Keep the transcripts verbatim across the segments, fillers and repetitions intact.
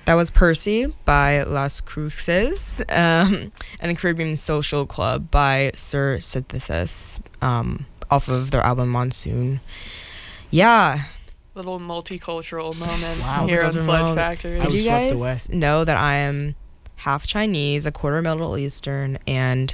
That was Percy by Las Cruces, um, and Caribbean Social Club by Sir Synthesis, um, off of their album Monsoon. Yeah. Little multicultural moment Wow. here on Multicultural Sledge moment. Factory. I Did was you swept guys know that I am half Chinese, a quarter Middle Eastern, and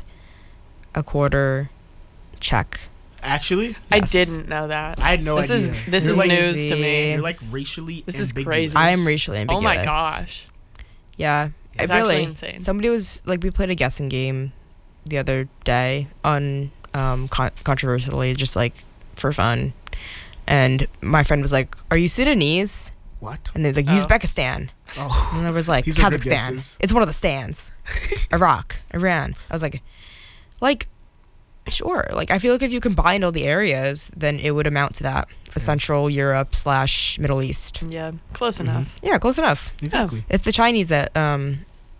a quarter Czech? Actually, I Yes. didn't know that. I had no this idea. is this You're is like, news to me. You're like racially This is ambiguous. crazy. I am racially Oh ambiguous. my gosh. Yeah, It's I really. actually insane. Somebody was like, we played a guessing game the other day on um con- controversially, just like for fun, and my friend was like, "Are you Sudanese?" What? And they're like, Oh. Uzbekistan. Oh. And I was like, These are good Kazakhstan. guesses. It's one of the stands. Iraq, Iran. I was like, like, sure. Like, I feel like if you combined all the areas, then it would amount to that. A Central Europe slash Middle East. Yeah, close Mhm. enough. Yeah, close enough. Exactly. It's the Chinese that um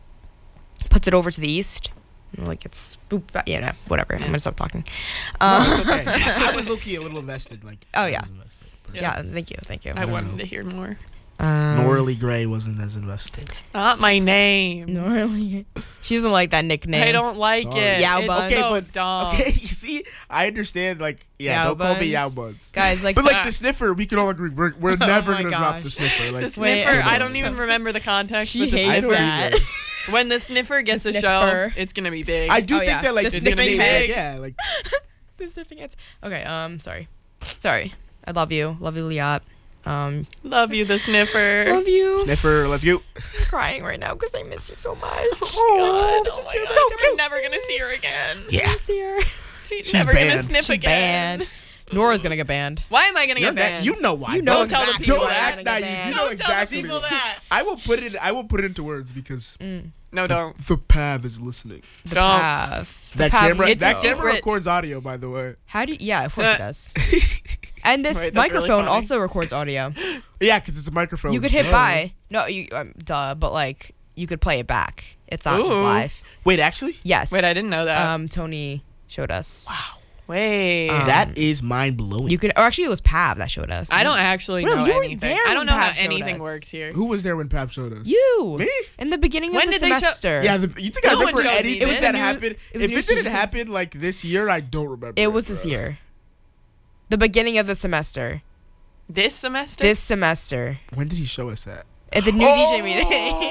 puts it over to the east. Like, it's, boop, you know, whatever. Yeah. I'm going to stop talking. No, Um, it's okay. I was low-key a little invested. Like, Oh, I yeah. was invested, but- yeah, thank you. Thank you. I don't wanted know. to hear more. Um, Norley Gray wasn't as invested. Not my name. Norley. She doesn't like that nickname. I don't like Sorry. it. Yao it's buns. so Okay, but dumb. okay, you see, I understand. Like, yeah, Yao don't call me buns. Yao Buns. Guys, like, But like the sniffer, we can all agree we're, we're never my gonna drop gosh. the sniffer. Like, The Wait, sniffer, I I don't don't even know. remember the context. She but the hates I sniffer, don't that. either. when the sniffer gets The a show, sniffer. it's gonna be big. I do Oh, think yeah. that like The the sniffing nickname, pigs. like, yeah, like the sniffing ants. Okay, um, sorry. Sorry. I love you. Love you, Liat. Um, Love you, the sniffer. love you. sniffer. Let's go. I'm crying right now because I miss you so much. Oh, God, oh it's my so God, cute. we're never gonna see her again. Yeah. I see her. She's, She's never gonna banned. sniff She's again. banned. Nora's gonna get banned. Why am I gonna You're get not- banned? you know why. You know Don't tell the exactly people Don't why that. I'm act gonna get naive. banned. You know Don't tell the exactly. people what- that. I will put it. I will put it into words because Mm. No, don't. the Pav is listening. The Don't. path. The That path camera. hits That you. camera secret. records audio, by the way. How do you, yeah, of course it does. And this Wait, that's really microphone funny. also records audio. Yeah, because it's a microphone. You could hit Duh. buy. No, you um, duh, but like you could play it back. It's not just Ooh. live. Wait, actually, Yes. Wait, I didn't know that. Um, Tony showed us. wow, Wait. Um, that is mind blowing. You could, or actually, it was Pav that showed us. I don't actually No, know you were anything. there I don't when know how Pav showed anything us. works here. Who was there when Pav showed us? You Me? in the beginning When of the did they show- semester. Yeah, the, you think No I one remember showed me anything this. that It was new- happened? it was If new it didn't season. happen like this year, I don't remember. It was this bro. year. The beginning of the semester. This semester? This semester. When did he show us that? At the new D J meeting.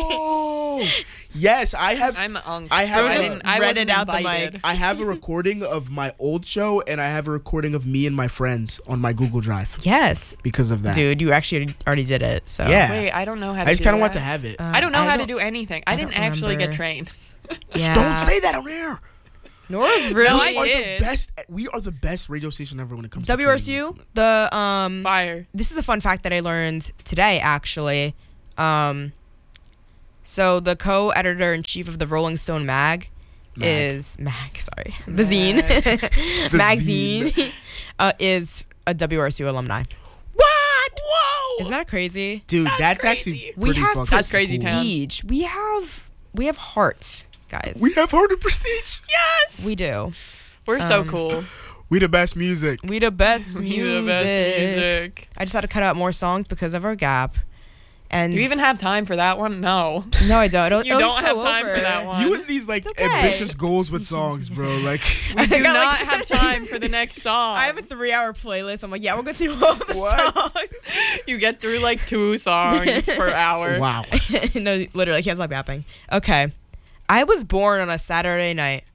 Oh, yes, I have. I'm unk. I have- so I I, just didn't, I read wasn't it out the invited. mic. I have a recording of my old show, and I have a recording of me and my friends on my Google Drive Yes. because of that. Dude, you actually already did it. So Yeah. Wait, I don't know how to I just do kind of want that. to have it. Um, I don't know how to do anything. I, I didn't don't actually get remember. trained. Yeah. Don't say that on air. Nora's really. No, we I are did. the best. We are the best radio station ever when it comes W to R C U, the um Fire. this is a fun fact that I learned today actually. Um so the co-editor in chief of the Rolling Stone mag, Mag. is mag, sorry. The zine. The magazine uh, is a W R C U alumni. What? Whoa. Isn't that crazy? Dude, That's that's, crazy. actually We pretty have fucking That's crazy cool. town. prestige. We have we have heart, guys. We have heart of prestige. Yes. We do. We're so Um, cool. We the best music. We the best We music. the best music. I just had to cut out more songs because of our gap. And Do you even have time for that one? No. No, I don't. It'll, You it'll don't just have go time over. for that one. You and these like It's okay. ambitious goals with songs, bro. Like We do I got, not like- have time for the next song. I have a three-hour playlist. I'm like, yeah, we'll go through all the What? songs. You get through like two songs per hour. wow. No, literally, I can't stop yapping. Okay, I was born on a Saturday night.